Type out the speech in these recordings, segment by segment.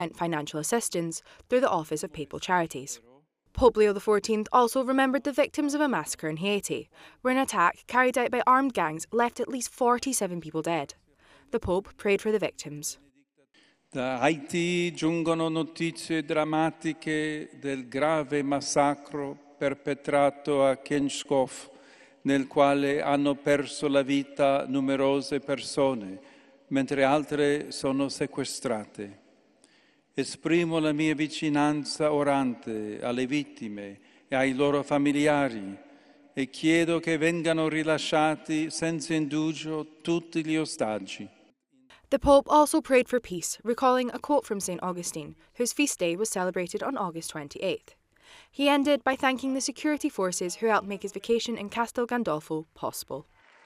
financial assistance through the Office of Papal Charities. Pope Leo XIV also remembered the victims of a massacre in Haiti, where an attack carried out by armed gangs left at least 47 people dead. The Pope prayed for the victims. Da Haiti giungono notizie drammatiche del grave massacro perpetrato a Kenskov, nel quale hanno perso la vita numerose persone, mentre altre sono sequestrate. Esprimo la mia vicinanza orante alle vittime e ai loro familiari e chiedo che vengano rilasciati senza indugio tutti gli ostaggi. The Pope also prayed for peace, recalling a quote from St. Augustine, whose feast day was celebrated on August 28th. He ended by thanking the security forces who helped make his vacation in Castel Gandolfo possible.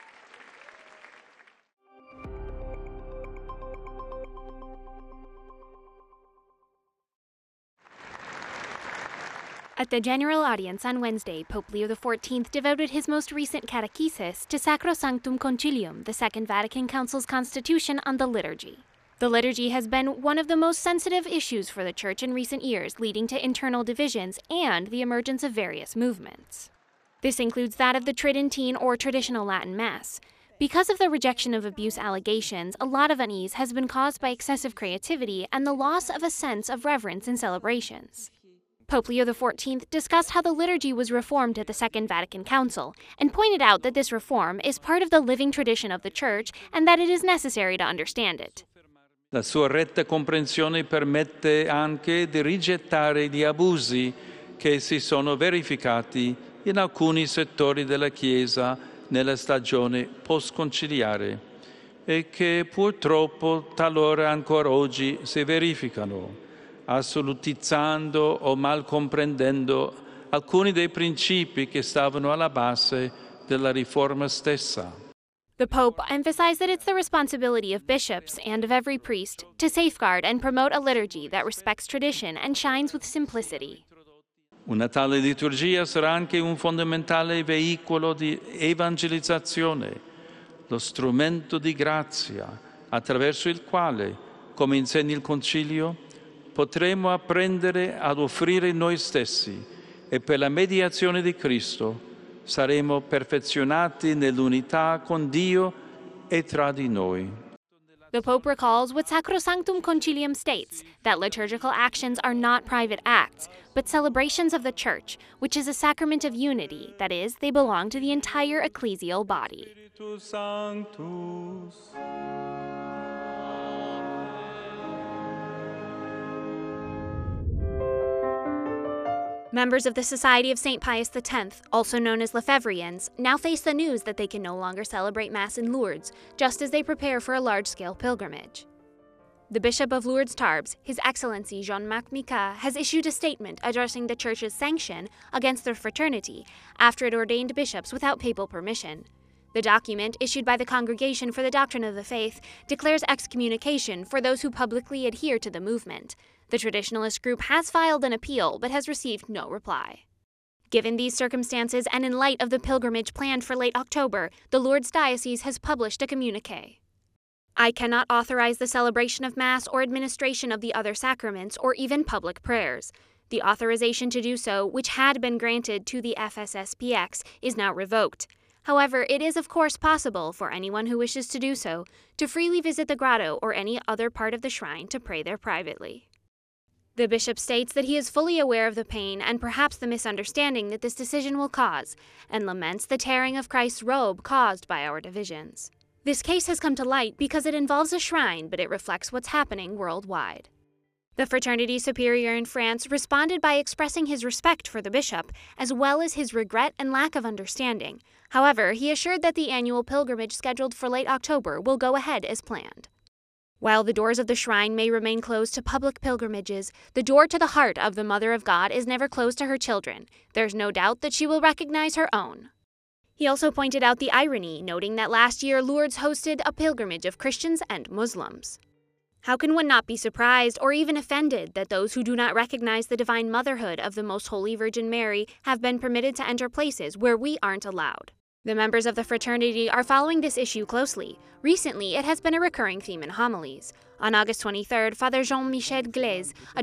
At the general audience on Wednesday, Pope Leo XIV devoted his most recent catechesis to Sacrosanctum Concilium, the Second Vatican Council's constitution on the liturgy. The liturgy has been one of the most sensitive issues for the Church in recent years, leading to internal divisions and the emergence of various movements. This includes that of the Tridentine or traditional Latin Mass. Because of the rejection of abuse allegations, a lot of unease has been caused by excessive creativity and the loss of a sense of reverence in celebrations. Pope Leo XIV discussed how the liturgy was reformed at the Second Vatican Council and pointed out that this reform is part of the living tradition of the Church and that it is necessary to understand it. La sua retta comprensione permette anche di rigettare gli abusi che si sono verificati in alcuni settori della Chiesa nella stagione post-conciliare e che purtroppo talora ancora oggi si verificano, assolutizzando o mal comprendendo alcuni dei principi che stavano alla base della riforma stessa. The Pope emphasized that it's the responsibility of bishops and of every priest to safeguard and promote a liturgy that respects tradition and shines with simplicity. Una tale liturgia sarà anche un fondamentale veicolo di evangelizzazione, lo strumento di grazia attraverso il quale, come insegna il Concilio, potremo apprendere ad offrire noi stessi e per la mediazione di Cristo saremo perfezionati nell'unità con Dio e tra di noi. The Pope recalls what Sacrosanctum Concilium states, that liturgical actions are not private acts, but celebrations of the Church, which is a sacrament of unity, that is, they belong to the entire ecclesial body. Members of the Society of St. Pius X, also known as Lefebvrians, now face the news that they can no longer celebrate Mass in Lourdes, just as they prepare for a large-scale pilgrimage. The Bishop of Lourdes Tarbes, His Excellency Jean-Marc Micas, has issued a statement addressing the Church's sanction against their fraternity after it ordained bishops without papal permission. The document, issued by the Congregation for the Doctrine of the Faith, declares excommunication for those who publicly adhere to the movement. The traditionalist group has filed an appeal but has received no reply. Given these circumstances and in light of the pilgrimage planned for late October, the Lourdes Diocese has published a communiqué. I cannot authorize the celebration of Mass or administration of the other sacraments or even public prayers. The authorization to do so, which had been granted to the FSSPX, is now revoked. However, it is of course possible for anyone who wishes to do so to freely visit the grotto or any other part of the shrine to pray there privately. The bishop states that he is fully aware of the pain and perhaps the misunderstanding that this decision will cause, and laments the tearing of Christ's robe caused by our divisions. This case has come to light because it involves a shrine, but it reflects what's happening worldwide. The Fraternity Superior in France responded by expressing his respect for the bishop, as well as his regret and lack of understanding. However, he assured that the annual pilgrimage scheduled for late October will go ahead as planned. While the doors of the shrine may remain closed to public pilgrimages, the door to the heart of the Mother of God is never closed to her children. There's no doubt that she will recognize her own. He also pointed out the irony, noting that last year Lourdes hosted a pilgrimage of Christians and Muslims. How can one not be surprised or even offended that those who do not recognize the divine motherhood of the Most Holy Virgin Mary have been permitted to enter places where we aren't allowed? The members of the fraternity are following this issue closely. Recently, it has been a recurring theme in homilies. On August 23rd, Father Jean-Michel Glaise, a